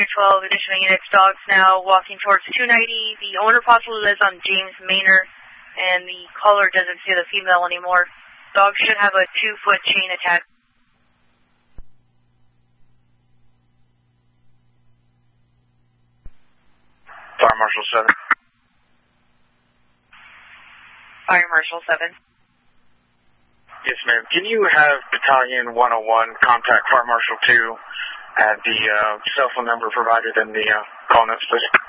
Unit 12, additional units, dogs now walking towards 290. The owner possibly lives on James Manor, and the caller doesn't see the female anymore. Dogs should have a 2-foot chain attached. Fire Marshal 7. Fire Marshal 7. Yes, ma'am. Can you have Battalion 101 contact Fire Marshal 2 at the cell phone number provided in the call notes, please?